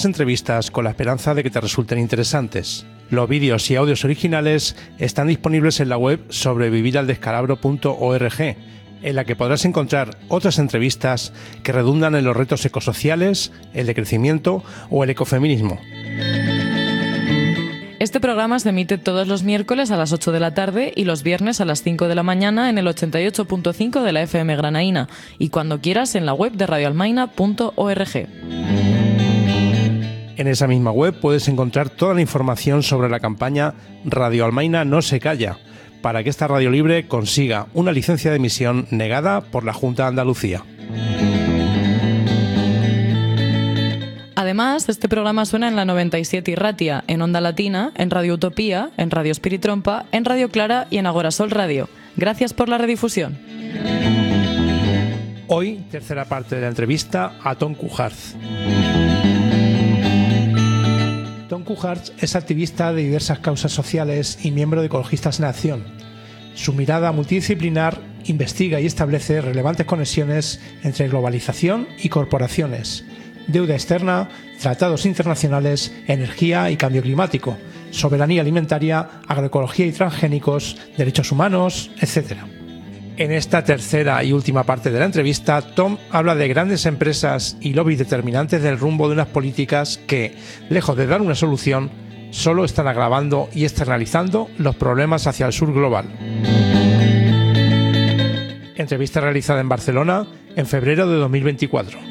entrevistas con la esperanza de que te resulten interesantes. Los vídeos y audios originales están disponibles en la web sobreviviraldescalabro.org, en la que podrás encontrar otras entrevistas que redundan en los retos ecosociales, el decrecimiento o el ecofeminismo. Este programa se emite todos los miércoles a las 8 de la tarde y los viernes a las 5 de la mañana en el 88.5 de la FM Granaína y cuando quieras en la web de radioalmaina.org. En esa misma web puedes encontrar toda la información sobre la campaña Radio Almaina no se calla, para que esta radio libre consiga una licencia de emisión negada por la Junta de Andalucía. Además, este programa suena en la 97 Irratia, en Onda Latina, en Radio Utopía, en Radio Espiritrompa, en Radio Clara y en Agorasol Radio. Gracias por la redifusión. Hoy, tercera parte de la entrevista a Tom Kuhartz. Tom Kuhartz es activista de diversas causas sociales y miembro de Ecologistas en Acción. Su mirada multidisciplinar investiga y establece relevantes conexiones entre globalización y corporaciones, deuda externa, tratados internacionales, energía y cambio climático, soberanía alimentaria, agroecología y transgénicos, derechos humanos, etc. En esta tercera y última parte de la entrevista, Tom habla de grandes empresas y lobbies determinantes del rumbo de unas políticas que, lejos de dar una solución, solo están agravando y externalizando los problemas hacia el sur global. Entrevista realizada en Barcelona en febrero de 2024.